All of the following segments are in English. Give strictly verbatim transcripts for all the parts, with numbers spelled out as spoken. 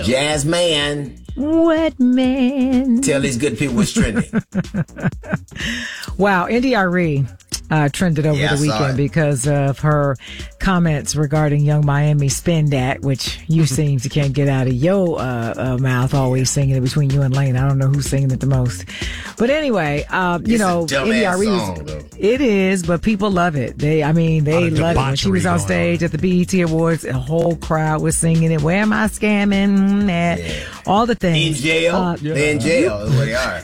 Jazz Man. Wet Man. Tell these good people what's trending. Wow, N D R E uh, trended over yeah, the weekend because of her comments regarding Young Miami Spin Dat, which you seem to can't get out of your uh, uh, mouth, always singing it between you and Lane. I don't know who's singing it the most. But anyway, uh, you it's know, a N D R E song, was, it is, but people love it. They, I mean, they love it. When she was on stage on. at the B E T Awards, a whole crowd was singing it. Where am I scamming? That, yeah. All the things. In jail. Uh, yeah. They're in jail is what they are.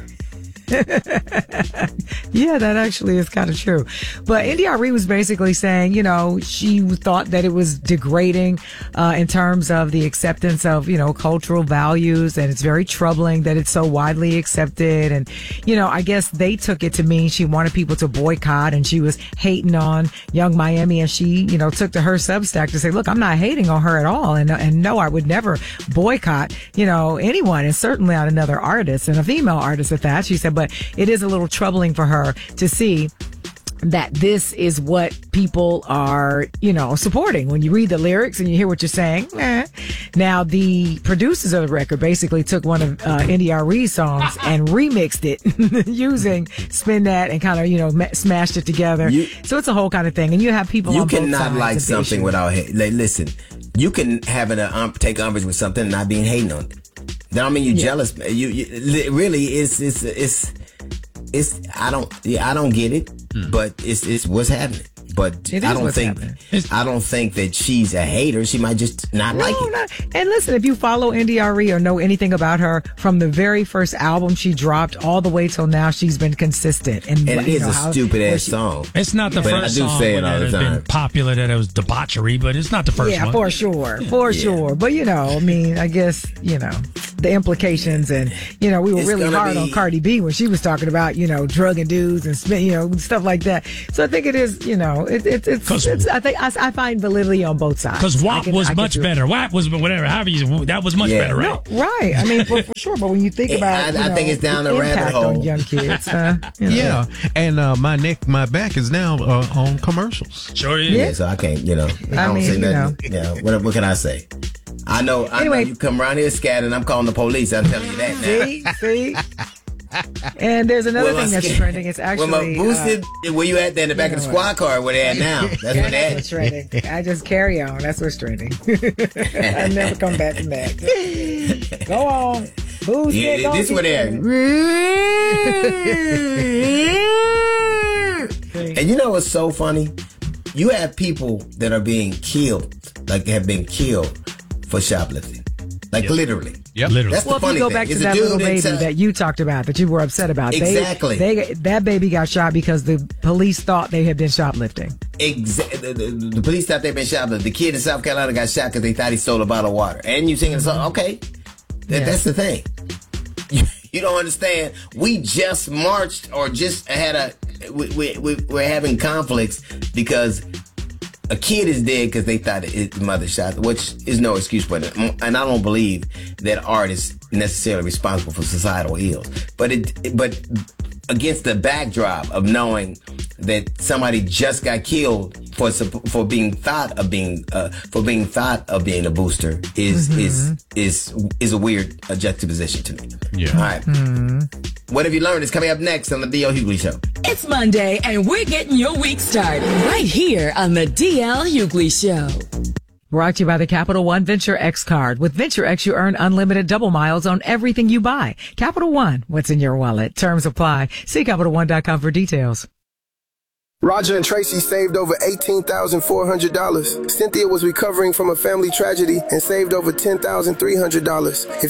Yeah, that actually is kind of true. But N D R E was basically saying, you know, she thought that it was degrading uh, in terms of the acceptance of, you know, cultural values. And it's very troubling that it's so widely accepted. And, you know, I guess they took it to mean she wanted people to boycott and she was hating on Young Miami. And she, you know, took to her Substack to say, look, I'm not hating on her at all. And, and no, I would never boycott, you know, anyone, and certainly not another artist, and a female artist at that. She said, but it is a little troubling for her to see that this is what people are, you know, supporting. When you read the lyrics and you hear what you're saying, eh. Now, the producers of the record basically took one of uh, N D R E's songs and remixed it using Spin Dat and kind of, you know, ma- smashed it together. You, so it's a whole kind of thing. And you have people you on both cannot sides like something without hate. Like, listen, you can have an um, take umbrage with something and not being hating on it. That don't mean you're yeah. jealous. You, you really, it's, it's, it's, it's, I don't, yeah, I don't get it, hmm. but it's, it's what's happening. But I don't think, I don't think that she's a hater. She might just not no, like it. Not. And listen, if you follow N D R E or know anything about her, from the very first album she dropped all the way till now, she's been consistent. And, and it is know, a how, stupid ass she, song. It's not the yeah. first song that has been popular that it was debauchery, but it's not the first yeah, one. Yeah, for sure. For yeah. sure. But, you know, I mean, I guess, you know, the implications and, you know, we were it's really hard be... on Cardi B when she was talking about, you know, drugging dudes and, you know, stuff like that. So I think it is, you know, it, it, it's, it's, I think I, I find validity on both sides. Because W A P was much better. W A P was whatever, however you, that was much yeah. better, right? No, right. I mean, for, for sure. But when you think about, I, you know, I think it's down the, the rabbit hole on young kids. Uh, you know. Yeah, and uh, my neck, my back is now uh, on commercials. Sure is. Yeah. yeah, so I can't, you know, I, I don't mean, say nothing. You know, yeah, what, what can I say? I know, I anyway, know you come around here scared and I'm calling the police. I'm telling you that now. See, see. And there's another well, thing that's scared. trending. It's actually well, my boosted. Uh, where you at there in the back of the squad car? Where they at now? That's yeah, what they what's trending. I just carry on. That's what's trending. I never come back from that. Go on. Boosted. Yeah, this what they at. And you know what's so funny? You have people that are being killed, like have been killed for shoplifting. Like yep. literally. Yep. Literally. That's well, the funny if you go back thing. to that little baby uh, that you talked about, that you were upset about. Exactly. They, they, that baby got shot because the police thought they had been shoplifting. Exactly. The, the, the police thought they'd been shoplifting. The kid in South Carolina got shot because they thought he stole a bottle of water. And you singing a song. Okay. That, yeah. That's the thing. You, you don't understand. We just marched or just had a, we, we, we, we're having conflicts because a kid is dead because they thought his mother shot, which is no excuse for it. And I don't believe that art is necessarily responsible for societal ills. But it, but against the backdrop of knowing that somebody just got killed for for being thought of being uh, for being thought of being a booster is mm-hmm. is is is a weird uh, juxtaposition to me. Yeah. All right. Mm-hmm. What have you learned is coming up next on the D L Hughley Show. It's Monday, and we're getting your week started right here on the D L Hughley Show. Brought to you by the Capital One Venture X card. With Venture X, you earn unlimited double miles on everything you buy. Capital One, what's in your wallet? Terms apply. See Capital One dot com for details. Roger and Tracy saved over eighteen thousand four hundred dollars. Cynthia was recovering from a family tragedy and saved over ten thousand three hundred dollars. If